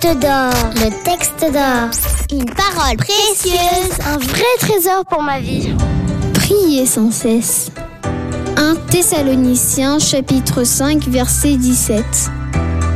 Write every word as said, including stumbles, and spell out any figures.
d'or. Le texte d'or. Une parole précieuse. Un vrai trésor pour ma vie. Priez sans cesse. un Thessaloniciens chapitre cinq verset dix-sept.